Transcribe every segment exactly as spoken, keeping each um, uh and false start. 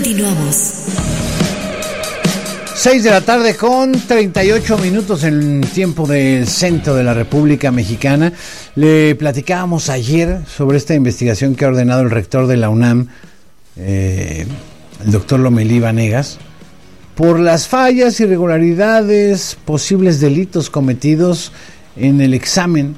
Continuamos. Seis de la tarde con treinta y ocho minutos en tiempo del centro de la República Mexicana. Le platicábamos ayer sobre esta investigación que ha ordenado el rector de la UNAM, eh, el doctor Lomelí Vanegas, por las fallas, irregularidades, posibles delitos cometidos en el examen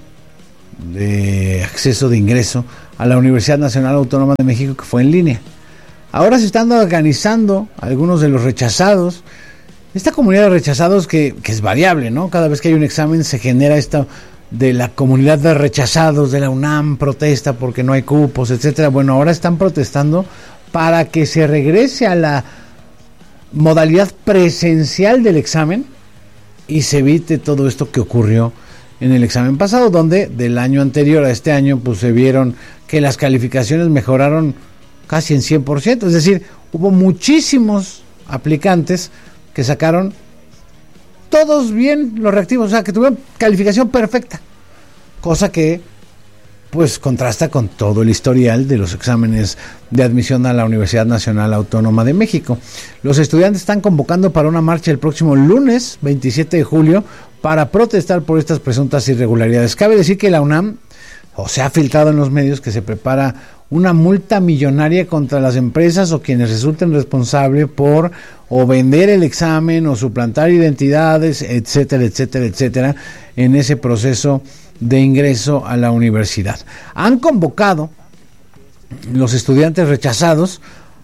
de acceso de ingreso a la Universidad Nacional Autónoma de México, que fue en línea. Ahora se están organizando algunos de los rechazados. Esta comunidad de rechazados que, que es variable, ¿no? Cada vez que hay un examen se genera esto de la comunidad de rechazados de la UNAM, protesta porque no hay cupos, etcétera. Bueno, ahora están protestando para que se regrese a la modalidad presencial del examen y se evite todo esto que ocurrió en el examen pasado, donde del año anterior a este año pues se vieron que las calificaciones mejoraron casi en cien por ciento, es decir, hubo muchísimos aplicantes que sacaron todos bien los reactivos, o sea, que tuvieron calificación perfecta, cosa que pues contrasta con todo el historial de los exámenes de admisión a la Universidad Nacional Autónoma de México. Los estudiantes están convocando para una marcha el próximo lunes veintisiete de julio para protestar por estas presuntas irregularidades. Cabe decir que la UNAM, o se ha filtrado en los medios, que se prepara una multa millonaria contra las empresas o quienes resulten responsables por o vender el examen o suplantar identidades, etcétera, etcétera, etcétera, en ese proceso de ingreso a la universidad. Han convocado los estudiantes rechazados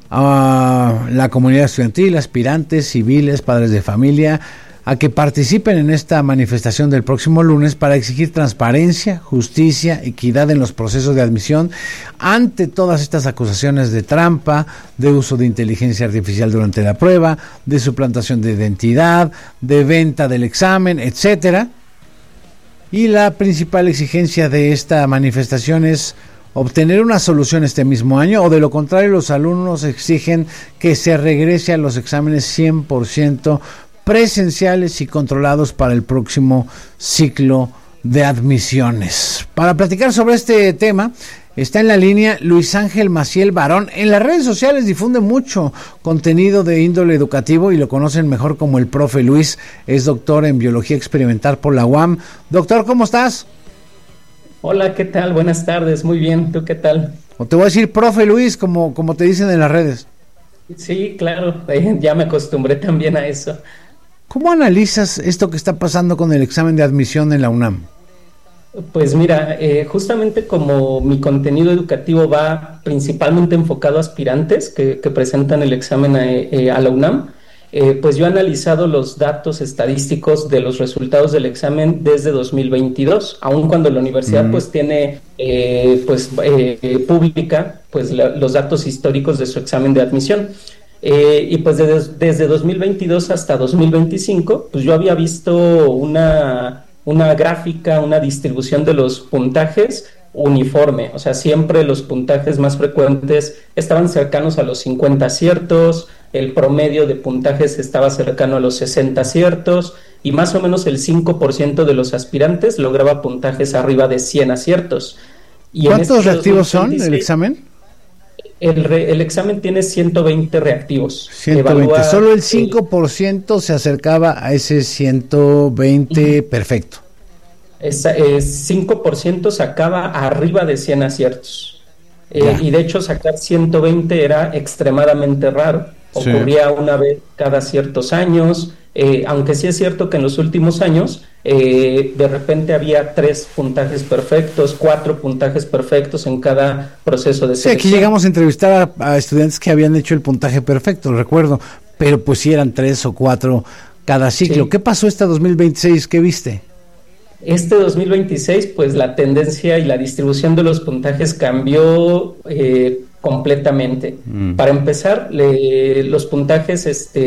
a la comunidad estudiantil, aspirantes, civiles, padres de familia, a que participen en esta manifestación del próximo lunes para exigir transparencia, justicia, equidad en los procesos de admisión ante todas estas acusaciones de trampa, de uso de inteligencia artificial durante la prueba, de suplantación de identidad, de venta del examen, etcétera. Y la principal exigencia de esta manifestación es obtener una solución este mismo año, o de lo contrario los alumnos exigen que se regrese a los exámenes cien por ciento presenciales y controlados para el próximo ciclo de admisiones. Para platicar sobre este tema está en la línea Luis Ángel Maciel Barón. En las redes sociales difunde mucho contenido de índole educativo y lo conocen mejor como el profe Luis. Es doctor en biología experimental por la U A M. Doctor, ¿cómo estás? Hola, ¿qué tal? Buenas tardes, muy bien, ¿tú qué tal? O te voy a decir profe Luis, como, como te dicen en las redes. Sí, claro, ya me acostumbré también a eso. ¿Cómo analizas esto que está pasando con el examen de admisión en la UNAM? Pues mira, eh, justamente como mi contenido educativo va principalmente enfocado a aspirantes que, que presentan el examen a, eh, a la UNAM, eh, pues yo he analizado los datos estadísticos de los resultados del examen desde dos mil veintidós, aun cuando la universidad mm. pues tiene eh, pues eh, pública pues la, los datos históricos de su examen de admisión. Eh, y pues desde, desde dos mil veintidós hasta dos mil veinticinco, pues yo había visto una, una gráfica, una distribución de los puntajes uniforme, o sea, siempre los puntajes más frecuentes estaban cercanos a los cincuenta aciertos, el promedio de puntajes estaba cercano a los sesenta aciertos, y más o menos el cinco por ciento de los aspirantes lograba puntajes arriba de cien aciertos. Y ¿cuántos este reactivos son el examen? El, re, el examen tiene ciento veinte reactivos. ciento veinte, evalúa, solo el cinco por ciento eh, se acercaba a ese ciento veinte uh-huh. Perfecto. Esa, eh, cinco por ciento sacaba arriba de cien aciertos. Eh, y de hecho sacar ciento veinte era extremadamente raro. Ocurría sí. una vez cada ciertos años, eh, aunque sí es cierto que en los últimos años eh, de repente había tres puntajes perfectos, cuatro puntajes perfectos en cada proceso de selección. Sí, aquí llegamos a entrevistar a, a estudiantes que habían hecho el puntaje perfecto, recuerdo, pero pues sí eran tres o cuatro cada ciclo. Sí. ¿Qué pasó este dos mil veintiséis? ¿Qué viste? Este dos mil veintiséis, pues la tendencia y la distribución de los puntajes cambió eh, completamente. Mm. Para empezar, le, los puntajes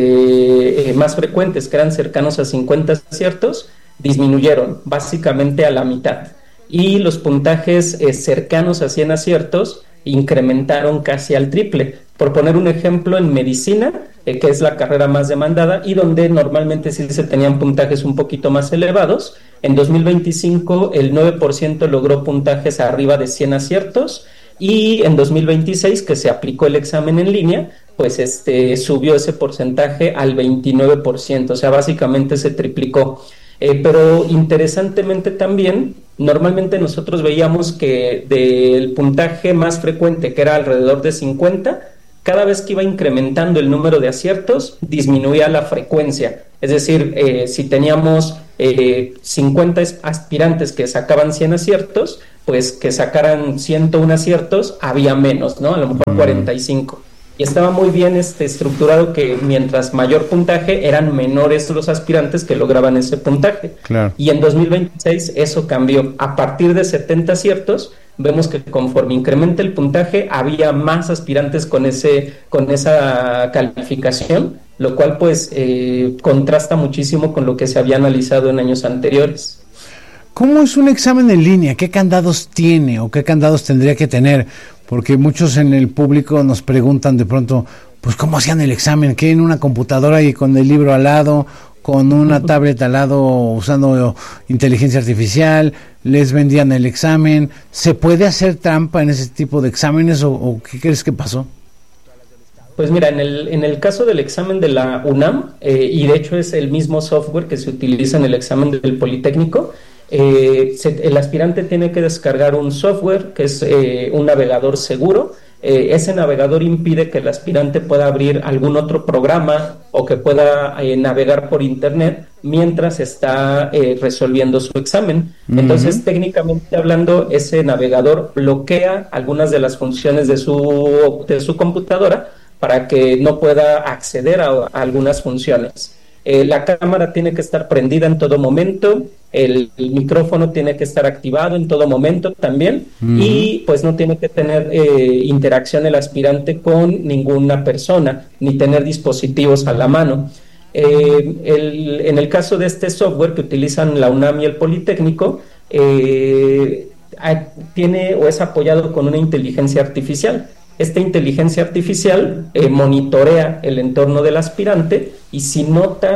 este, eh, más frecuentes, que eran cercanos a cincuenta aciertos, disminuyeron básicamente a la mitad. Y los puntajes eh, cercanos a cien aciertos incrementaron casi al triple. Por poner un ejemplo, en medicina, eh, que es la carrera más demandada y donde normalmente sí se tenían puntajes un poquito más elevados, en dos mil veinticinco el nueve por ciento logró puntajes arriba de cien aciertos, y en dos mil veintiséis, que se aplicó el examen en línea, pues este subió ese porcentaje al veintinueve por ciento, o sea, básicamente se triplicó. Eh, pero interesantemente también, normalmente nosotros veíamos que del puntaje más frecuente, que era alrededor de cincuenta, cada vez que iba incrementando el número de aciertos, disminuía la frecuencia. Es decir, eh, si teníamos eh, cincuenta aspirantes que sacaban cien aciertos, pues que sacaran ciento uno aciertos, había menos, ¿no? A lo mejor mm. cuarenta y cinco. Y estaba muy bien este, estructurado que mientras mayor puntaje eran menores los aspirantes que lograban ese puntaje. Claro. Y en dos mil veintiséis eso cambió. A partir de setenta aciertos, vemos que conforme incrementa el puntaje, había más aspirantes con, ese, con esa calificación, lo cual pues eh, contrasta muchísimo con lo que se había analizado en años anteriores. ¿Cómo es un examen en línea? ¿Qué candados tiene o qué candados tendría que tener? Porque muchos en el público nos preguntan de pronto, pues ¿cómo hacían el examen? ¿Qué en una computadora y con el libro al lado, con una tablet al lado usando inteligencia artificial? ¿Les vendían el examen? ¿Se puede hacer trampa en ese tipo de exámenes o, o qué crees que pasó? Pues mira, en el, en el caso del examen de la UNAM, eh, y de hecho es el mismo software que se utiliza en el examen del Politécnico, Eh, se, el aspirante tiene que descargar un software que es eh, un navegador seguro. Eh, ese navegador impide que el aspirante pueda abrir algún otro programa o que pueda eh, navegar por internet mientras está eh, resolviendo su examen. Uh-huh. Entonces, técnicamente hablando, ese navegador bloquea algunas de las funciones de su, de su computadora para que no pueda acceder a, a algunas funciones. Eh, la cámara tiene que estar prendida en todo momento, el, el micrófono tiene que estar activado en todo momento también, uh-huh. y pues no tiene que tener eh, interacción el aspirante con ninguna persona, ni tener dispositivos a la mano. Eh, el, en el caso de este software que utilizan la UNAM y el Politécnico, eh, tiene o es apoyado con una inteligencia artificial. Esta inteligencia artificial eh, monitorea el entorno del aspirante y si nota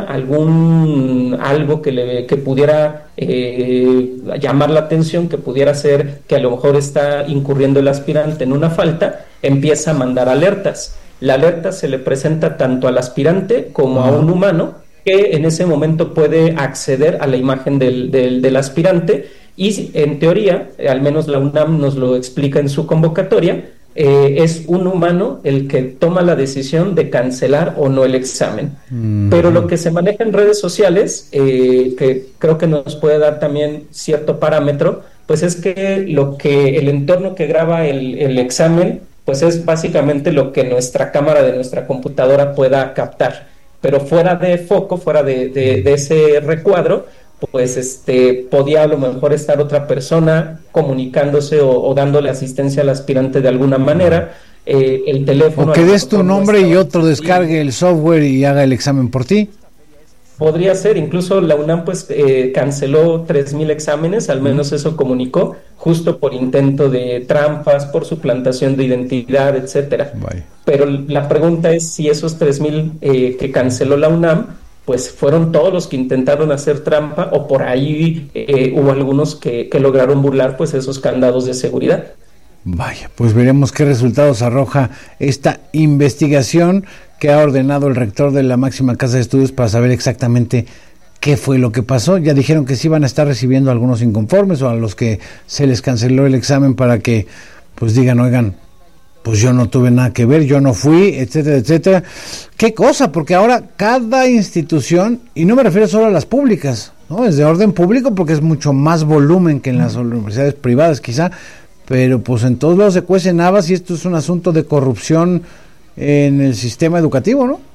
algún algo que le que pudiera eh, llamar la atención, que pudiera ser que a lo mejor está incurriendo el aspirante en una falta, empieza a mandar alertas. La alerta se le presenta tanto al aspirante como a un humano que en ese momento puede acceder a la imagen del, del, del aspirante y en teoría, al menos la UNAM nos lo explica en su convocatoria, Eh, es un humano el que toma la decisión de cancelar o no el examen. Mm. Pero lo que se maneja en redes sociales, eh, que creo que nos puede dar también cierto parámetro, pues es que lo que el entorno que graba el, el examen, pues es básicamente lo que nuestra cámara de nuestra computadora pueda captar. Pero fuera de foco, fuera de, de, de ese recuadro, pues este podía a lo mejor estar otra persona comunicándose o, o dándole asistencia al aspirante de alguna manera, eh, el teléfono... O que des tu nombre y otro descargue el software y haga el examen por ti. Podría ser, incluso la UNAM pues eh, canceló tres mil exámenes, al menos eso comunicó, justo por intento de trampas, por suplantación de identidad, etcétera. Bye. Pero la pregunta es si esos tres mil eh, que canceló la UNAM, pues fueron todos los que intentaron hacer trampa o por ahí eh, hubo algunos que, que lograron burlar pues esos candados de seguridad. Vaya, pues veremos qué resultados arroja esta investigación que ha ordenado el rector de la máxima casa de estudios para saber exactamente qué fue lo que pasó. Ya dijeron que sí van a estar recibiendo a algunos inconformes o a los que se les canceló el examen para que pues digan, oigan, pues yo no tuve nada que ver, yo no fui, etcétera, etcétera. ¿Qué cosa? Porque ahora cada institución, y no me refiero solo a las públicas, ¿no? Es de orden público porque es mucho más volumen que en las universidades privadas quizá, pero pues en todos lados se cuecen habas y esto es un asunto de corrupción en el sistema educativo, ¿no?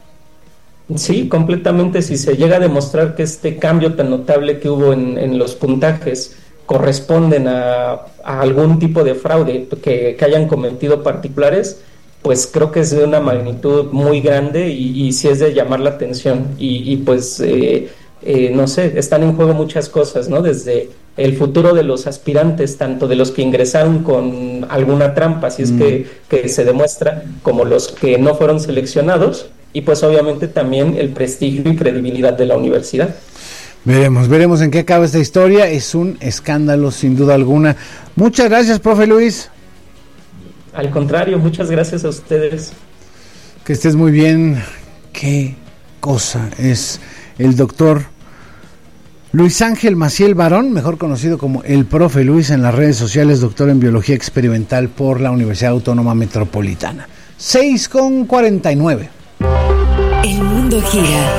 Sí, completamente. Si se llega a demostrar que este cambio tan notable que hubo en, en los puntajes corresponden a, a algún tipo de fraude que, que hayan cometido particulares, pues creo que es de una magnitud muy grande y, y sí es de llamar la atención y, y pues eh, eh, no sé, están en juego muchas cosas, ¿no? Desde el futuro de los aspirantes, tanto de los que ingresaron con alguna trampa, si es mm. que, que se demuestra, como los que no fueron seleccionados, y pues obviamente también el prestigio y credibilidad de la universidad. Veremos, veremos en qué acaba esta historia. Es un escándalo sin duda alguna. Muchas gracias, profe Luis. Al contrario, muchas gracias a ustedes. Que estés muy bien. Qué cosa es el doctor Luis Ángel Maciel Barón, mejor conocido como el profe Luis en las redes sociales, doctor en biología experimental por la Universidad Autónoma Metropolitana. seis con cuarenta y nueve. El mundo gira.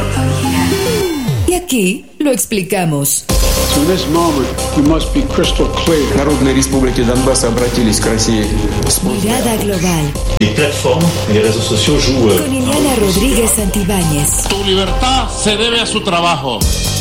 Y aquí lo explicamos. In this moment, you must be crystal clear. Народной Республики Донбасс обратились к России. Mirada global. Les plateformes et les réseaux sociaux jouent. Con Ileana Rodríguez Santibáñez. Tu libertad se debe a su trabajo.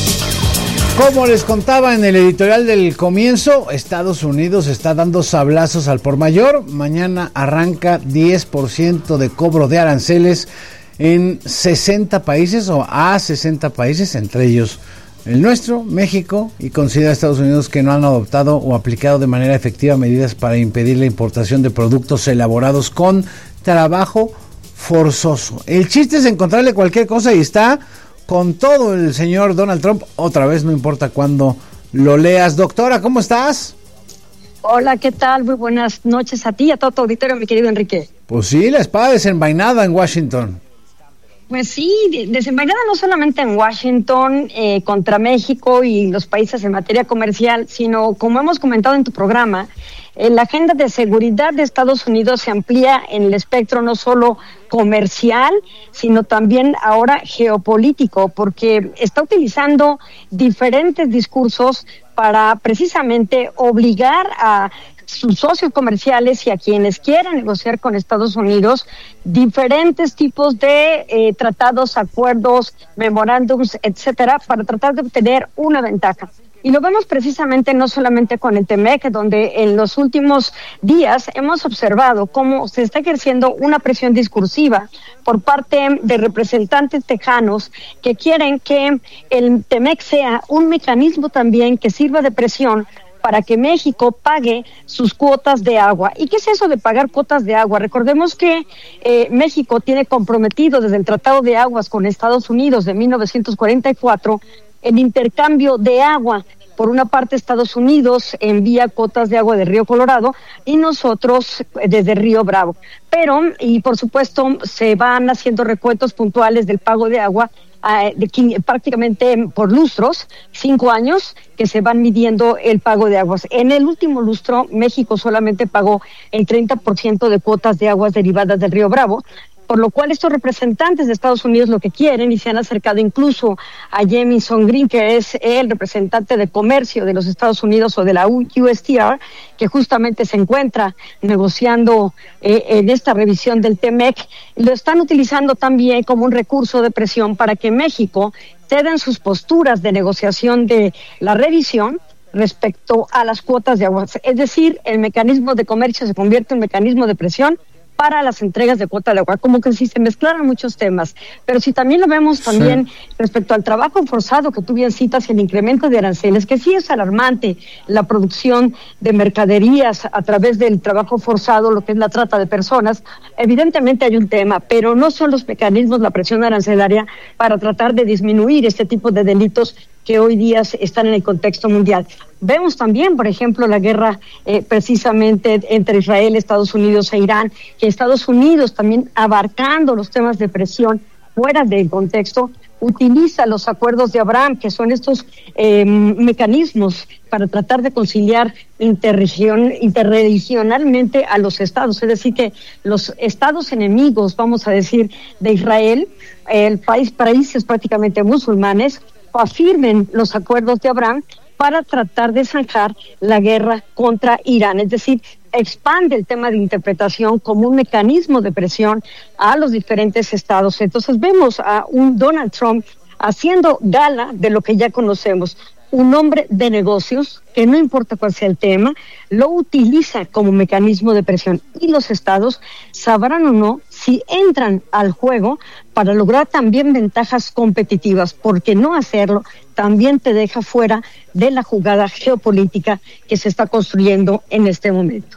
Como les contaba en el editorial del comienzo, Estados Unidos está dando sablazos al por mayor. Mañana arranca diez por ciento de cobro de aranceles en sesenta países o a sesenta países, entre ellos el nuestro, México, y considera a Estados Unidos que no han adoptado o aplicado de manera efectiva medidas para impedir la importación de productos elaborados con trabajo forzoso. El chiste es encontrarle cualquier cosa y está con todo el señor Donald Trump, otra vez, no importa cuándo lo leas. Doctora, ¿cómo estás? Hola, ¿qué tal? Muy buenas noches a ti y a todo tu auditorio, mi querido Enrique. Pues sí, la espada desenvainada en Washington. Pues sí, desenvainada no solamente en Washington eh, contra México y los países en materia comercial, sino, como hemos comentado en tu programa, eh, la agenda de seguridad de Estados Unidos se amplía en el espectro no solo comercial, sino también ahora geopolítico, porque está utilizando diferentes discursos para precisamente obligar a sus socios comerciales y a quienes quieran negociar con Estados Unidos diferentes tipos de eh, tratados, acuerdos, memorándums, etcétera, para tratar de obtener una ventaja. Y lo vemos precisamente no solamente con el TEMEC, donde en los últimos días hemos observado cómo se está ejerciendo una presión discursiva por parte de representantes tejanos que quieren que el TEMEC sea un mecanismo también que sirva de presión para que México pague sus cuotas de agua. ¿Y qué es eso de pagar cuotas de agua? Recordemos que eh, México tiene comprometido desde el Tratado de Aguas con Estados Unidos de mil novecientos cuarenta y cuatro el intercambio de agua. Por una parte, Estados Unidos envía cuotas de agua del Río Colorado y nosotros desde Río Bravo. Pero, y por supuesto, se van haciendo recuentos puntuales del pago de agua Uh, de, prácticamente por lustros, cinco años, que se van midiendo el pago de aguas. En el último lustro, México solamente pagó el treinta por ciento de cuotas de aguas derivadas del Río Bravo, por lo cual estos representantes de Estados Unidos lo que quieren, y se han acercado incluso a Jamieson Green, que es el representante de comercio de los Estados Unidos o de la U S T R, que justamente se encuentra negociando eh, en esta revisión del TEMEC, lo están utilizando también como un recurso de presión para que México ceda en sus posturas de negociación de la revisión respecto a las cuotas de agua. Es decir, el mecanismo de comercio se convierte en un mecanismo de presión para las entregas de cuota de agua, como que si se mezclaran muchos temas. Pero si también lo vemos también sí. Respecto al trabajo forzado que tú bien citas y el incremento de aranceles, que sí es alarmante la producción de mercaderías a través del trabajo forzado, lo que es la trata de personas, evidentemente hay un tema, pero no son los mecanismos, la presión arancelaria para tratar de disminuir este tipo de delitos que hoy día están en el contexto mundial. Vemos también, por ejemplo, la guerra eh, precisamente entre Israel, Estados Unidos e Irán, que Estados Unidos también abarcando los temas de presión fuera del contexto, utiliza los acuerdos de Abraham, que son estos eh, mecanismos para tratar de conciliar interregión, interregionalmente a los estados, es decir, que los estados enemigos, vamos a decir, de Israel, el país, países prácticamente musulmanes, afirmen los acuerdos de Abraham para tratar de zanjar la guerra contra Irán, es decir, expande el tema de interpretación como un mecanismo de presión a los diferentes estados. Entonces vemos a un Donald Trump haciendo gala de lo que ya conocemos, un hombre de negocios que no importa cuál sea el tema, lo utiliza como mecanismo de presión y los estados sabrán o no si entran al juego para lograr también ventajas competitivas, porque no hacerlo también te deja fuera de la jugada geopolítica que se está construyendo en este momento.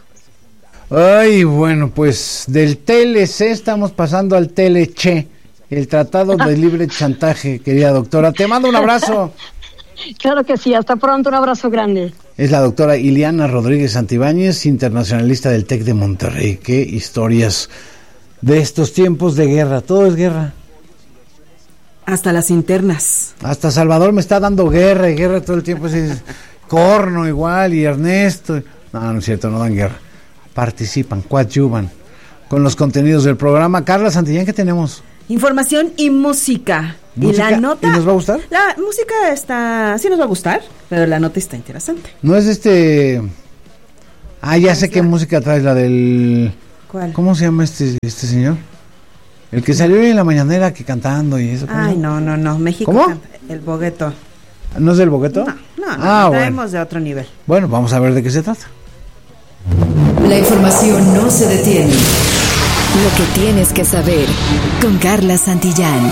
Ay, bueno, pues del T L C estamos pasando al T L C, el Tratado de Libre Chantaje, querida doctora. Te mando un abrazo. Claro que sí, hasta pronto, un abrazo grande. Es la doctora Ileana Rodríguez Santibáñez, internacionalista del TEC de Monterrey. Qué historias de estos tiempos de guerra. Todo es guerra. Hasta las internas. Hasta Salvador me está dando guerra y guerra todo el tiempo. Así, Corno igual y Ernesto. No, no es cierto, no dan guerra. Participan, coadyuvan con los contenidos del programa. Carla Santillán, ¿qué tenemos? Información y música. ¿Música? ¿Y la nota? ¿Y nos va a gustar? La música está... Sí nos va a gustar, pero la nota está interesante. No es este... Ah, ya sé qué música traes, la del... ¿Cuál? ¿Cómo se llama este este señor? El que salió hoy en la mañanera que cantando y eso. Ay, no, no, no. México ¿Cómo? canta el Bogueto. ¿No es del Bogueto? No, no, no. Ah, traemos bueno. de otro nivel. Bueno, vamos a ver de qué se trata. La información no se detiene. Lo que tienes que saber con Carla Santillán.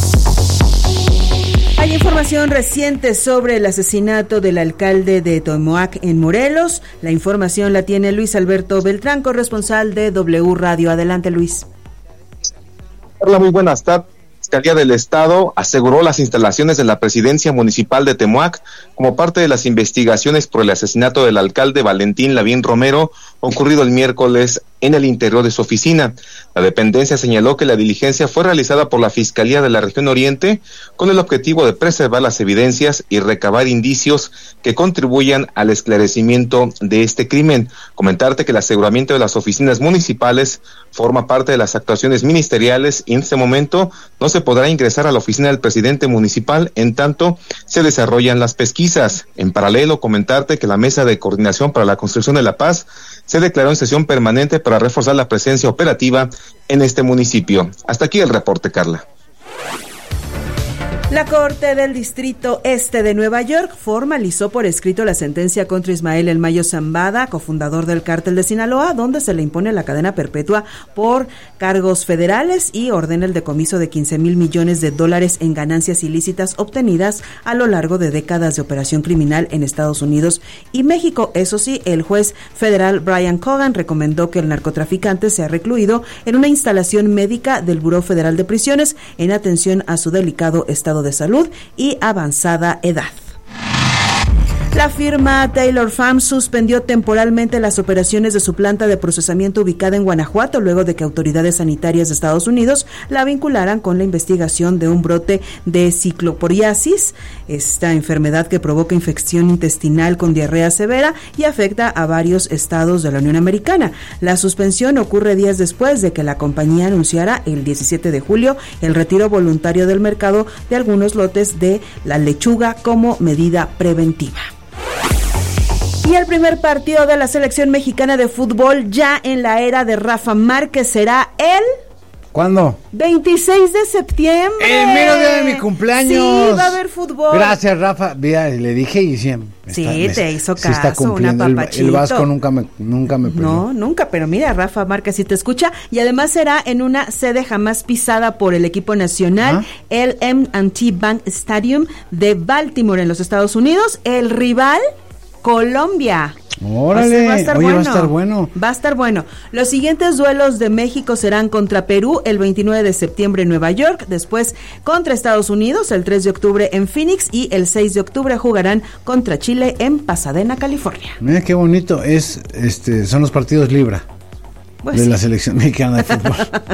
Hay información reciente sobre el asesinato del alcalde de Temoac en Morelos. La información la tiene Luis Alberto Beltrán, corresponsal de W Radio. Adelante, Luis. Hola, muy buenas tardes. La Fiscalía del Estado aseguró las instalaciones de la Presidencia Municipal de Temoac como parte de las investigaciones por el asesinato del alcalde Valentín Lavín Romero, ocurrido el miércoles en el interior de su oficina. La dependencia señaló que la diligencia fue realizada por la Fiscalía de la Región Oriente con el objetivo de preservar las evidencias y recabar indicios que contribuyan al esclarecimiento de este crimen. Comentarte que el aseguramiento de las oficinas municipales forma parte de las actuaciones ministeriales y en este momento no se podrá ingresar a la oficina del presidente municipal en tanto se desarrollan las pesquisas. En paralelo, comentarte que la Mesa de Coordinación para la Construcción de la Paz se declaró en sesión permanente para reforzar la presencia operativa en este municipio. Hasta aquí el reporte, Carla. La Corte del Distrito Este de Nueva York formalizó por escrito la sentencia contra Ismael El Mayo Zambada, cofundador del Cártel de Sinaloa, donde se le impone la cadena perpetua por cargos federales y ordena el decomiso de quince mil millones de dólares en ganancias ilícitas obtenidas a lo largo de décadas de operación criminal en Estados Unidos y México. Eso sí, el juez federal Brian Cogan recomendó que el narcotraficante sea recluido en una instalación médica del Buró Federal de Prisiones en atención a su delicado estado de salud y avanzada edad. La firma Taylor Farms suspendió temporalmente las operaciones de su planta de procesamiento ubicada en Guanajuato luego de que autoridades sanitarias de Estados Unidos la vincularan con la investigación de un brote de cicloporiasis, esta enfermedad que provoca infección intestinal con diarrea severa y afecta a varios estados de la Unión Americana. La suspensión ocurre días después de que la compañía anunciara el diecisiete de julio el retiro voluntario del mercado de algunos lotes de la lechuga como medida preventiva. Y el primer partido de la selección mexicana de fútbol ya en la era de Rafa Márquez será el... ¿Cuándo? veintiséis de septiembre. El mero día de mi cumpleaños. Sí, va a haber fútbol. Gracias, Rafa. Mira, le dije y siempre. Sí, está, te me, hizo caso, se está cumpliendo. una papachito. El, el Vasco nunca me, nunca me perdió. No, nunca, pero mira, Rafa Márquez sí te escucha. Y además será en una sede jamás pisada por el equipo nacional, ¿ah? El eme and te Bank Stadium de Baltimore en los Estados Unidos. El rival... Colombia. Órale, va a estar oye, bueno. va a estar bueno. Va a estar bueno. Los siguientes duelos de México serán contra Perú el veintinueve de septiembre en Nueva York, después contra Estados Unidos el tres de octubre en Phoenix y el seis de octubre jugarán contra Chile en Pasadena, California. Mira qué bonito es, este, son los partidos Libra pues de sí. la selección mexicana de fútbol.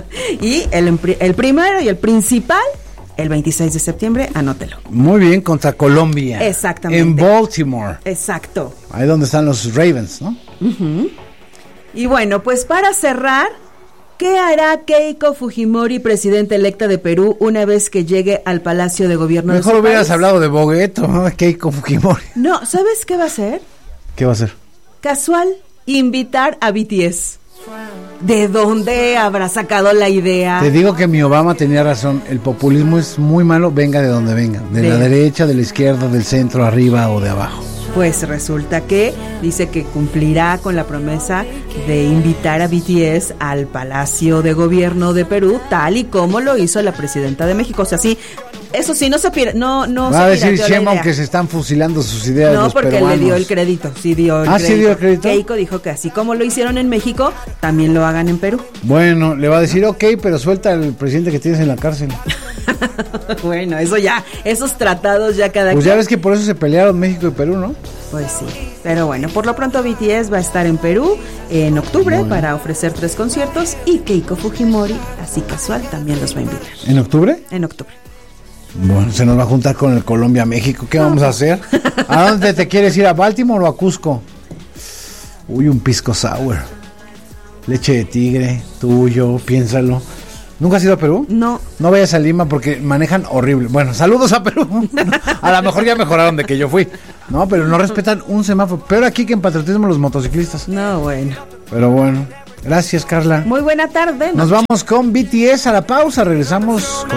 Y el, el primero y el principal el veintiséis de septiembre, anótelo. Muy bien, contra Colombia. Exactamente. En Baltimore. Exacto. Ahí donde están los Ravens, ¿no? Uh-huh. Y bueno, pues para cerrar, ¿qué hará Keiko Fujimori, presidenta electa de Perú, una vez que llegue al Palacio de Gobierno? Mejor de su hubieras país? hablado de Bogueto, ¿no? Keiko Fujimori. No, ¿sabes qué va a hacer? ¿Qué va a hacer? Casual, invitar a B T S. ¿De dónde habrá sacado la idea? Te digo que mi Obama tenía razón. El populismo es muy malo, venga de donde venga. De, de la derecha, de la izquierda, del centro, arriba o de abajo. Pues resulta que dice que cumplirá con la promesa de invitar a B T S al Palacio de Gobierno de Perú, tal y como lo hizo la presidenta de México. O sea, sí, eso sí, no se pira, no, no Va a se decir Sheinbaum que se están fusilando sus ideas. No, los porque peruanos. le dio el crédito, sí dio el ¿Ah, crédito. sí dio el crédito? Keiko dijo que así como lo hicieron en México, también lo hagan en Perú. Bueno, le va a decir, ok, pero suelta al presidente que tienes en la cárcel. Bueno, eso ya, esos tratados ya cada Pues ya ves que por eso se pelearon México y Perú, ¿no? Pues sí, pero bueno, por lo pronto B T S va a estar en Perú en octubre bueno. para ofrecer tres conciertos y Keiko Fujimori, así casual, también los va a invitar. ¿En octubre? En octubre. Bueno, se nos va a juntar con el Colombia-México. ¿Qué no. vamos a hacer? ¿A dónde te quieres ir? ¿A Baltimore o a Cusco? Uy, un pisco sour. Leche de tigre, tuyo, piénsalo. ¿Nunca has ido a Perú? No. No vayas a Lima porque manejan horrible. Bueno, saludos a Perú. A lo mejor ya mejoraron de que yo fui. No, pero no respetan un semáforo. Peor aquí que en patriotismo los motociclistas. No, bueno. Pero bueno. Gracias, Carla. Muy buena tarde. Nos vamos con B T S a la pausa. Regresamos con